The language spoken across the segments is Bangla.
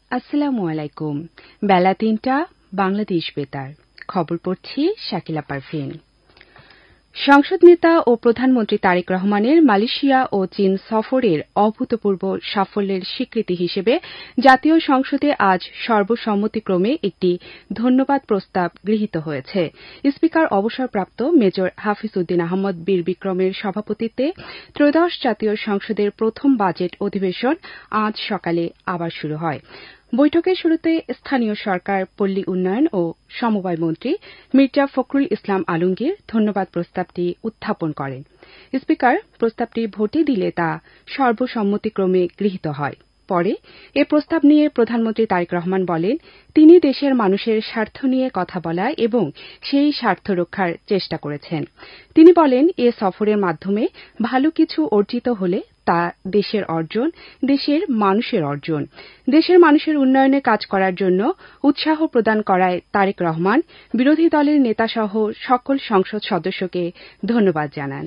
আসসালামু আলাইকুম। বেলা ৩টা, বাংলাদেশ বেতার। খবর পড়ছি শাকিলা পারভীন। সংসদ নেতা ও প্রধানমন্ত্রী তারেক রহমানের মালয়েশিয়া ও চীন সফরের অভূতপূর্ব সাফল্যের স্বীকৃতি হিসেবে জাতীয় সংসদে আজ সর্বসম্মতিক্রমে একটি ধন্যবাদ প্রস্তাব গৃহীত হয়েছে। স্পিকার অবসরপ্রাপ্ত মেজর হাফিজ উদ্দিন আহমদ বীর বিক্রমের সভাপতিত্বে ত্রয়োদশ জাতীয় সংসদের প্রথম বাজেট অধিবেশন আজ সকালে আবার শুরু হয়। বৈঠকের শুরুতে স্থানীয় সরকার, পল্লী উন্নয়ন ও সমবায় মন্ত্রী মির্জা ফখরুল ইসলাম আলমগীর ধন্যবাদ প্রস্তাবটি উত্থাপন করেন। স্পিকার প্রস্তাবটি ভোটে দিলে তা সর্বসম্মতিক্রমে গৃহীত হয়। পরে এ প্রস্তাব নিয়ে প্রধানমন্ত্রী তারেক রহমান বলেন, তিনি দেশের মানুষের স্বার্থ নিয়ে কথা বলা এবং সেই স্বার্থ রক্ষার চেষ্টা করেছেন। তিনি বলেন, এ সফরের মাধ্যমে ভালো কিছু অর্জিত হলে তা দেশের অর্জন, দেশের মানুষের অর্জন। দেশের মানুষের উন্নয়নে কাজ করার জন্য উৎসাহ প্রদান করায় তারেক রহমান বিরোধী দলের নেতাসহ সকল সংসদ সদস্যকে ধন্যবাদ জানান।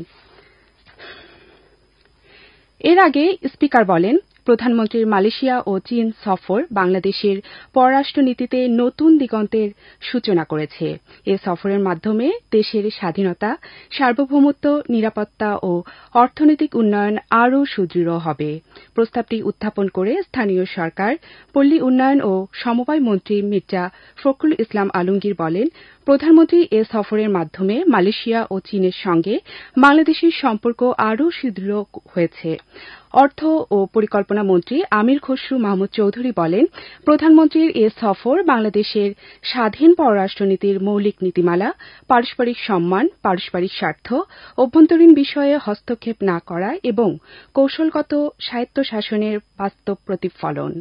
এর আগে স্পিকার বলেন, প্রধানমন্ত্রীর মালয়েশিয়া ও চীন সফর বাংলাদেশের পররাষ্ট্রনীতিতে নতুন দিগন্তের সূচনা করেছে। এ সফরের মাধ্যমে দেশের স্বাধীনতা, সার্বভৌমত্ব, নিরাপত্তা ও অর্থনৈতিক উন্নয়ন আরও সুদৃঢ় হবে। প্রস্তাবটি উত্থাপন করে স্থানীয় সরকার, পল্লী উন্নয়ন ও সমবায় মন্ত্রী মির্জা ফখরুল ইসলাম আলমগীর বলেন, প্রধানমন্ত্রী এ সফরের মাধ্যমে মালয়েশিয়া ও চীনের সঙ্গে বাংলাদেশের সম্পর্ক আরও সুদৃঢ় হয়েছে। অর্থ ও পরিকল্পনা মন্ত্রী আমির খসরু মাহমুদ চৌধুরী বলেন, প্রধানমন্ত্রীর এ সফর বাংলাদেশের স্বাধীন পররাষ্ট্রনীতির মৌলিক নীতিমালা, পারস্পরিক সম্মান, পারস্পরিক স্বার্থ, অভ্যন্তরীণ বিষয়ে হস্তক্ষেপ না করা এবং কৌশলগত স্বায়ত্তশাসনের বাস্তব প্রতিফলন।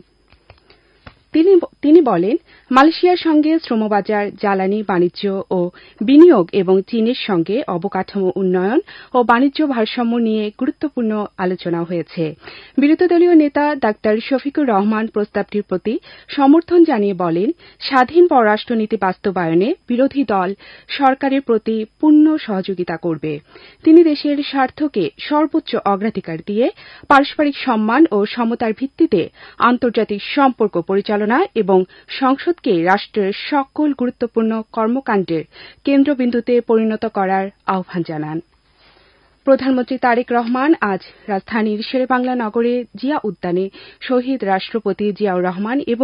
তিনি বলেন, মালয়েশিয়ার সঙ্গে শ্রমবাজার, জ্বালানি, বাণিজ্য ও বিনিয়োগ এবং চীনের সঙ্গে অবকাঠামো উন্নয়ন ও বাণিজ্য ভারসাম্য নিয়ে গুরুত্বপূর্ণ আলোচনা হয়েছে। বিরোধী দলীয় নেতা ডা শফিকুর রহমান প্রস্তাবটির প্রতি সমর্থন জানিয়ে বলেন, স্বাধীন পররাষ্ট্রনীতি বাস্তবায়নে বিরোধী দল সরকারের প্রতি পূর্ণ সহযোগিতা করবে। তিনি দেশের স্বার্থকে সর্বোচ্চ অগ্রাধিকার দিয়ে পারস্পরিক সম্মান ও সমতার ভিত্তিতে আন্তর্জাতিক সম্পর্ক পরিচালনা এবং সংসদকে রাষ্ট্রের সকল গুরুত্বপূর্ণ কর্মকাণ্ডের কেন্দ্রবিন্দুতে পরিণত করার আহ্বান জানান। প্রধানমন্ত্রী তারেক রহমান আজ রাজধানীর শেরেবাংলা নগরে জিয়া উদ্যানে শহীদ রাষ্ট্রপতি জিয়াউর রহমান এবং